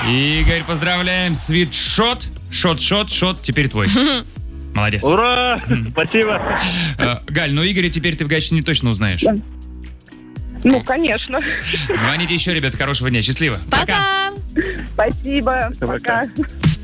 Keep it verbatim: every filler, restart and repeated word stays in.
Игорь, поздравляем. Свитшот. Шот, шот, шот. Теперь твой. Молодец. Ура! Спасибо. Э, Галь, ну Игоря теперь ты в Гатчине точно узнаешь. Ну, конечно. Звоните еще, ребят. Хорошего дня. Счастливо. Пока! Спасибо. Пока. Пока.